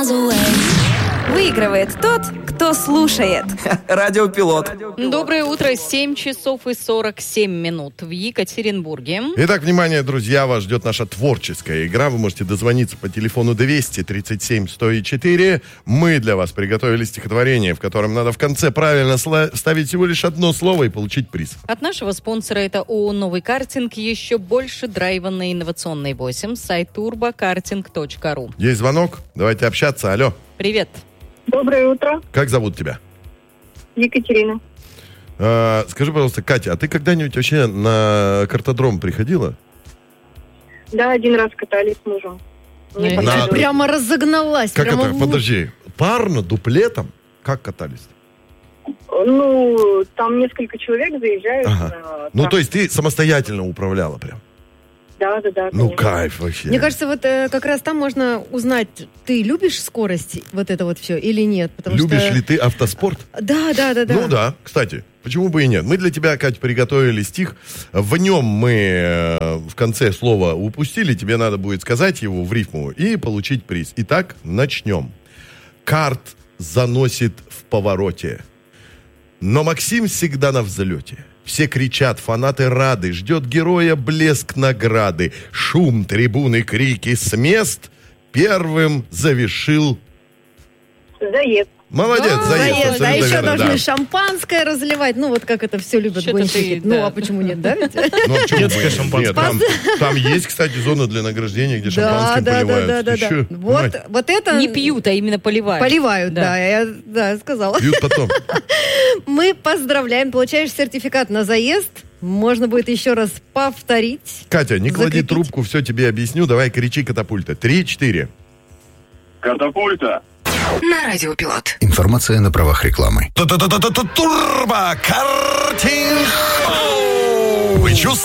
Выигрывает тот, кто слушает. Радиопилот. Доброе утро, 7 часов и 47 минут в Екатеринбурге. Итак, внимание, друзья, вас ждет наша творческая игра. Вы можете дозвониться по телефону 237 104. Мы для вас приготовили стихотворение, в котором надо в конце правильно ставить всего лишь одно слово и получить приз. От нашего спонсора это ООО «Новый картинг». Еще больше драйва на инновационной 8. Сайт turbokarting.ru. Есть звонок? Давайте общаться. Алло. Привет. Доброе утро, Как зовут тебя? Екатерина. Скажи, пожалуйста, Катя, а ты когда-нибудь вообще на картодром приходила? Да, один раз катались с мужем. Мне На- понравилось. Прямо разогналась. Как прямо это? Подожди. Парно, дуплетом? Как катались? Ну, там несколько человек заезжают. Ага. Ну, то есть ты самостоятельно управляла прям? Да. Ну, конечно. кайф вообще. Мне кажется, вот как раз там можно узнать, ты любишь скорость, вот это вот все, или нет. Потому Любишь что... ли ты автоспорт? Да. Ну да, кстати, почему бы и нет. Мы для тебя, Кать, приготовили стих. В нем мы в конце слова упустили. Тебе надо будет сказать его в рифму и получить приз. Итак, начнем. Карт заносит в повороте, но Максим всегда на взлете. Все кричат, фанаты рады, ждет героя блеск награды. Шум, трибуны, крики с мест первым завершил. Заезд. Молодец, заезд, Заезд, абсолютно а еще верно, должны да. шампанское разливать. Ну, вот как это все любят Что-то гонщики. ты, Ну, да. а почему нет, да? ведь? Ну, а почему Детское бы? шампанское. Нет, там есть, кстати, зона для награждения, где шампанским поливают. Ты чё, мать, Вот это... Не пьют, а именно поливают. Поливают, Да. я сказала. пьют потом. Мы поздравляем, получаешь сертификат на заезд. Можно будет еще раз повторить. Катя, не клади Закрепить. трубку, все тебе объясню. Давай кричи катапульта. 3-4. Катапульта. На радиопилот. Информация на правах рекламы. Турбо картинг!